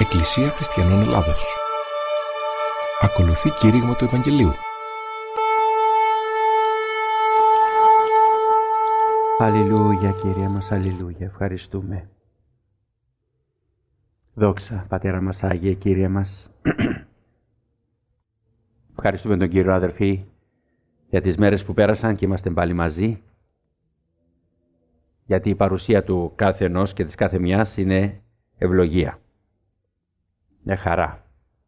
Εκκλησία Χριστιανών Ελλάδος. Ακολουθεί κήρυγμα του Ευαγγελίου. Αλληλούια, Κύριε μας, αλληλούια, ευχαριστούμε. Δόξα, Πατέρα μας Άγιε, Κύριε μας. Ευχαριστούμε τον Κύριο, αδερφοί, για τις μέρες που πέρασαν και είμαστε πάλι μαζί. Γιατί η παρουσία του κάθε ενός και της κάθε μιας είναι ευλογία. Μια χαρά.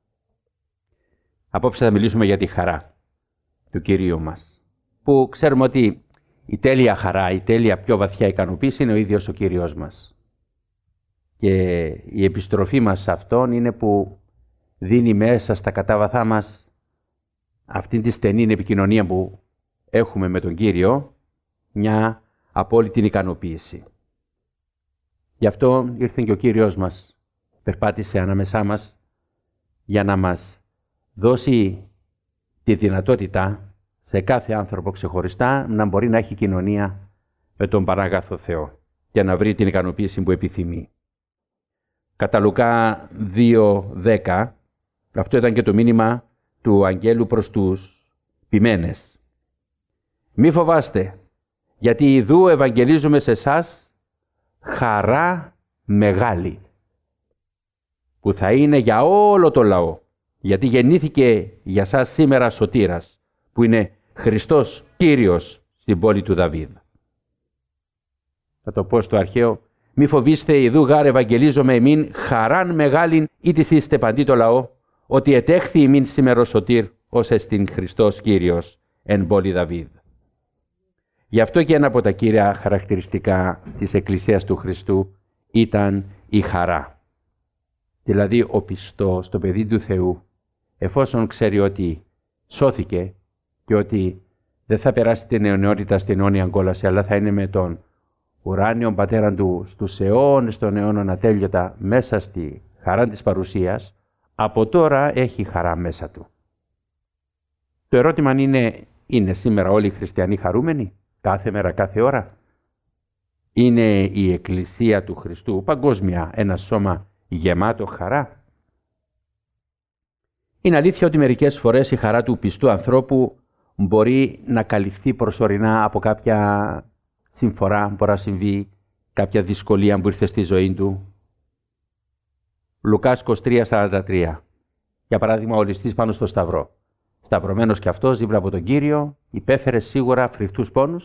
Απόψε θα μιλήσουμε για τη χαρά του Κυρίου μας. Που ξέρουμε ότι η τέλεια χαρά, η τέλεια πιο βαθιά ικανοποίηση είναι ο ίδιος ο Κύριος μας. Και η επιστροφή μας σε Αυτόν είναι που δίνει μέσα στα κατάβαθά μας αυτήν τη στενή επικοινωνία που έχουμε με τον Κύριο, μια απόλυτη ικανοποίηση. Γι' αυτό ήρθε και ο Κύριος μας, περπάτησε ανάμεσά μας για να μας δώσει τη δυνατότητα σε κάθε άνθρωπο ξεχωριστά να μπορεί να έχει κοινωνία με τον Πανάγαθο Θεό και να βρει την ικανοποίηση που επιθυμεί. Κατά Λουκά 2:10, αυτό ήταν και το μήνυμα του αγγέλου προς τους ποιμένες. Μη φοβάστε, γιατί ιδού ευαγγελίζουμε σε εσάς χαρά μεγάλη, που θα είναι για όλο το λαό, γιατί γεννήθηκε για σας σήμερα σωτήρας, που είναι Χριστός Κύριος στην πόλη του Δαβίδ. Θα το πω στο αρχαίο, μη φοβήστε, ιδού γάρ ευαγγελίζομαι εμήν χαράν μεγάλην ή της είστε παντί το λαό, ότι ετέχθη εμήν σήμερα σωτήρ, ως εστιν Χριστός Κύριος εν πόλη Δαβίδ. Γι' αυτό και ένα από τα κύρια χαρακτηριστικά της Εκκλησίας του Χριστού ήταν η χαρά. Δηλαδή ο πιστός, το παιδί του Θεού, εφόσον ξέρει ότι σώθηκε και ότι δεν θα περάσει την αιωνιότητα στην αιώνια κόλαση, αλλά θα είναι με τον ουράνιο πατέρα του στους αιώνες των αιώνων ατέλειωτα μέσα στη χαρά της παρουσίας, από τώρα έχει χαρά μέσα του. Το ερώτημα είναι σήμερα όλοι οι χριστιανοί χαρούμενοι, κάθε μέρα, κάθε ώρα? Είναι η Εκκλησία του Χριστού παγκόσμια ένα σώμα γεμάτο χαρά? Είναι αλήθεια ότι μερικές φορές η χαρά του πιστού ανθρώπου μπορεί να καλυφθεί προσωρινά από κάποια συμφορά, μπορεί να συμβεί κάποια δυσκολία που ήρθε στη ζωή του. Λουκάς 23:43. Για παράδειγμα, ο ληστής πάνω στο σταυρό. Σταυρωμένος κι αυτός δίπλα από τον Κύριο, υπέφερε σίγουρα φρικτούς πόνους,